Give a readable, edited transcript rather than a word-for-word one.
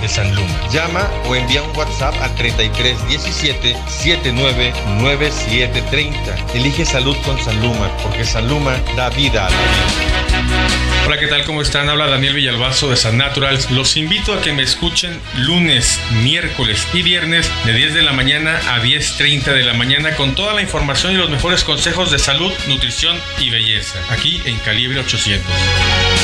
de San Luma. Llama o envía un WhatsApp al 3317 799730. Elige salud con San Luma, porque San Luma da vida a la vida. Hola, ¿qué tal? ¿Cómo están? Habla Daniel Villalbazo de San Naturals. Los invito a que me escuchen lunes, miércoles y viernes de 10 de la mañana a 10:30 de la mañana con toda la información y los mejores consejos de salud, nutrición y belleza, aquí en Calibre 800.